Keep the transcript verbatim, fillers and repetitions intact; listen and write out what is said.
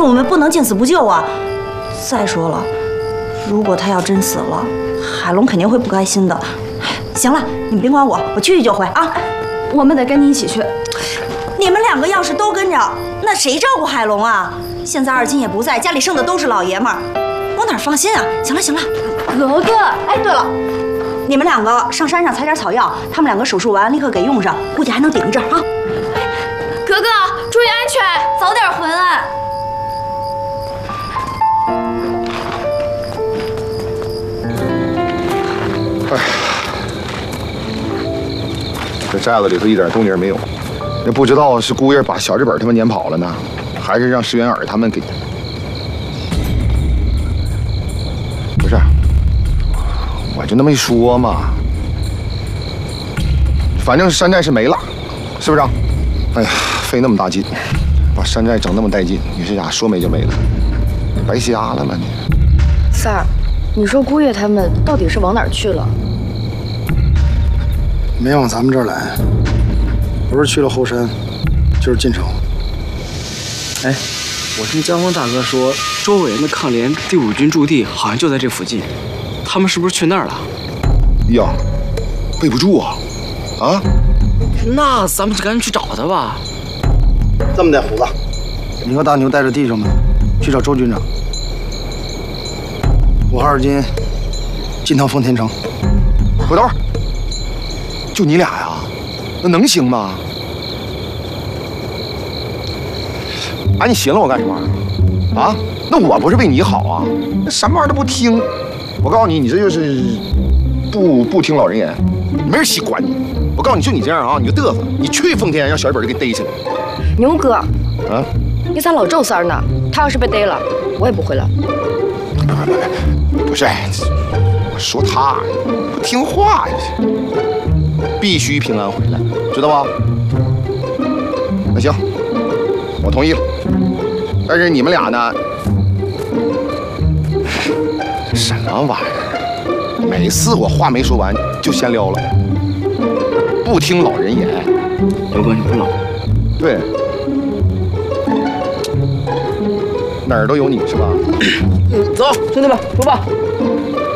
我们不能见死不救啊！再说了，如果他要真死了，海龙肯定会不开心的。行了，你们别管我，我去去就回啊！ 我们得跟你一起去。 你们两个要是都跟着，那谁照顾海龙啊？现在二金也不在，家里剩的都是老爷们儿，我哪放心啊？行了行了， 格格， 哎，对了，你们两个上山上采点草药，他们两个手术完立刻给用上，估计还能顶一阵啊。 格格，注意安全，早点回来。 哎，这寨子里头一点动静没有，也不知道是姑爷把小日本他们撵跑了呢，还是让石元尔他们给……不是，我就那么一说嘛。反正山寨是没了，是不是？哎呀，费那么大劲，把山寨整那么带劲，你这家说没就没了，白瞎了吗你？ 三儿，你说姑爷他们到底是往哪儿去了？ 没往咱们这儿来，不是去了后山，就是进城。 哎，我听江峰大哥说，周伟的抗联第五军驻地好像就在这附近，他们是不是去那儿了？ 呀，备不住啊！啊？ 那咱们就赶紧去找他吧。 这么的，虎子，你和大牛带着弟兄们去找周军长。我和二金进趟丰田城。 回头，就你俩呀？那能行吗？哎，你寻了我干什么？啊？那我不是为你好啊？那什么玩意儿都不听，我告诉你，你这就是不不听老人言，没人喜管你。我告诉你，就你这样啊，你就嘚瑟，你去丰田让小日本就给逮起来。 牛哥， 啊？ 你咋老咒三儿呢？他要是被逮了，我也不回来。 不是，我说他不听话呀，必须平安回来，知道吧？那行，我同意了。但是你们俩呢？什么玩意儿？每次我话没说完就先撩了，不听老人言。 牛哥，你不冷？ 对，哪儿都有你是吧？ 走，兄弟们，出发。